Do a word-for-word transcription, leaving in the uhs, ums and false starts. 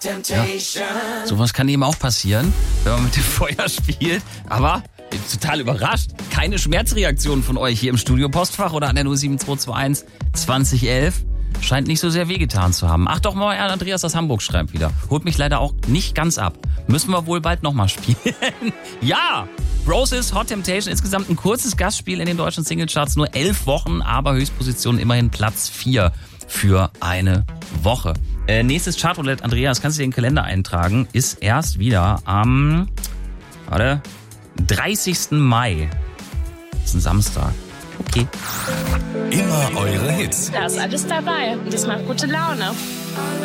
Ja. Sowas kann eben auch passieren, wenn man mit dem Feuer spielt. Aber ich bin total überrascht. Keine Schmerzreaktion von euch hier im Studio-Postfach oder an der null sieben zwei zwei eins zwanzig elf. Scheint nicht so sehr wehgetan zu haben. Ach doch mal, Andreas aus Hamburg schreibt wieder. Holt mich leider auch nicht ganz ab. Müssen wir wohl bald nochmal spielen. Ja! Roses Hot Temptation, insgesamt ein kurzes Gastspiel in den deutschen Singlecharts. Nur elf Wochen, aber Höchstposition immerhin Platz vier für eine Woche. Äh, nächstes Chartroulette, Andreas, kannst du dir in den Kalender eintragen, ist erst wieder am, warte, dreißigsten Mai. Das ist ein Samstag. Okay. Immer eure Hits. Da ist alles dabei und das macht gute Laune.